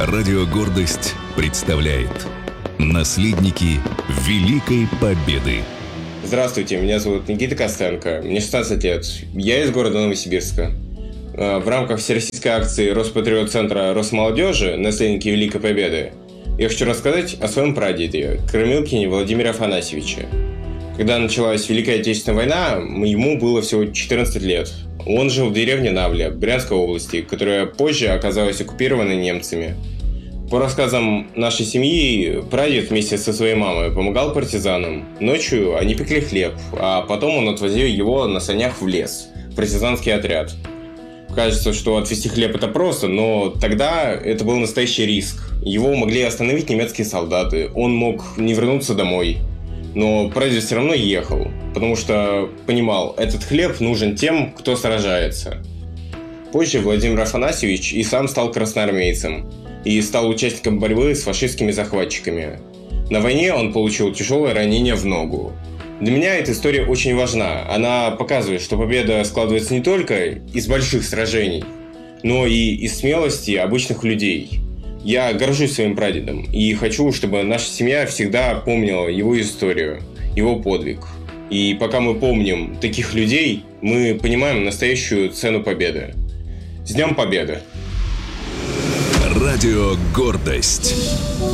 Радио «Гордость» представляет «Наследники Великой Победы». Здравствуйте, меня зовут Никита Костенко, мне 16 лет, я из города Новосибирска. В рамках всероссийской акции Роспатриот-центра Росмолодежи «Наследники Великой Победы» я хочу рассказать о своем прадеде, Кормилкине Владимире Афанасьевиче. Когда началась Великая Отечественная война, ему было всего 14 лет. Он жил в деревне Навля, Брянской области, которая позже оказалась оккупированной немцами. По рассказам нашей семьи, прадед вместе со своей мамой помогал партизанам. Ночью они пекли хлеб, а потом он отвозил его на санях в лес, в партизанский отряд. Кажется, что отвезти хлеб это просто, но тогда это был настоящий риск. Его могли остановить немецкие солдаты, он мог не вернуться домой. Но прадед все равно ехал, потому что понимал, этот хлеб нужен тем, кто сражается. Позже Владимир Афанасьевич и сам стал красноармейцем и стал участником борьбы с фашистскими захватчиками. На войне он получил тяжелое ранение в ногу. Для меня эта история очень важна. Она показывает, что победа складывается не только из больших сражений, но и из смелости обычных людей. Я горжусь своим прадедом и хочу, чтобы наша семья всегда помнила его историю, его подвиг. И пока мы помним таких людей, мы понимаем настоящую цену победы. С Днем Победы! Радио «Гордость».